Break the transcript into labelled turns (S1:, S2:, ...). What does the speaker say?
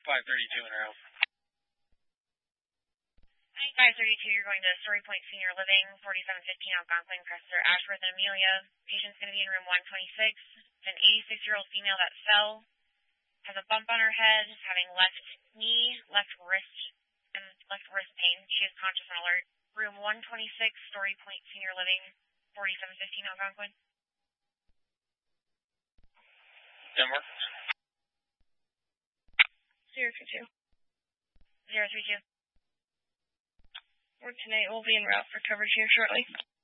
S1: 532 in route.
S2: 532, you're going to Story Point Senior Living, 4715 Algonquin, Cressler, Ashworth, and Amelia. Patient's going to be in room 126. It's an 86-year-old female that fell, has a bump on her head, having left knee, left wrist, and left wrist pain. She is conscious and alert. Room 126, Story Point Senior Living, 4715 Algonquin.
S1: Denver.
S3: 032.
S2: 032.
S3: We're 10-8. We'll be en route for coverage here shortly.